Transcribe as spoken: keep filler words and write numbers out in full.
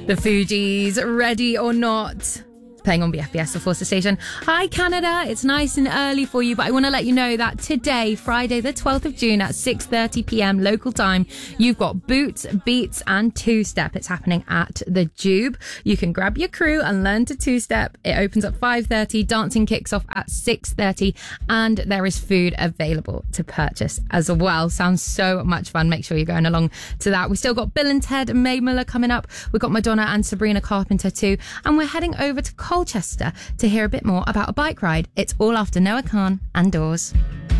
The Fugees, Ready or Not, playing on B F B S, the Forster station. Hi, Canada. It's nice and early for you, but I want to let you know that today, Friday, the twelfth of June at six thirty p.m. local time, you've got Boots, Beats and Two-Step. It's happening at the Jube. You can grab your crew and learn to two-step. It opens at five thirty. Dancing kicks off at six thirty, and there is food available to purchase as well. Sounds so much fun. Make sure you're going along to that. We've still got Bill and Ted and Mae Muller coming up. We've got Madonna and Sabrina Carpenter too, and we're heading over to Colchester to hear a bit more about a bike ride. It's all after Noah Khan and Doors.